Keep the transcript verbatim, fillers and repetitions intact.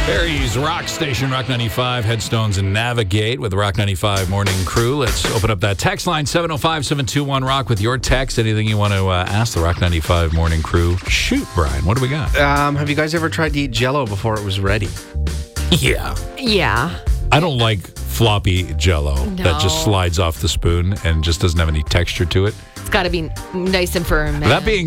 Barry's Rock Station, Rock ninety-five, Headstones and Navigate with the Rock ninety-five Morning Crew. Let's open up that text line, seven oh five, seven two one, ROCK with your text. Anything you want to uh, ask the Rock ninety-five Morning Crew? Shoot, Brian, what do we got? Um, have you guys ever tried to eat Jell-O before it was ready? Yeah. Yeah. I don't like floppy Jell-O that just No. slides off the spoon and just doesn't have any texture to it. It's got to be nice and firm. That being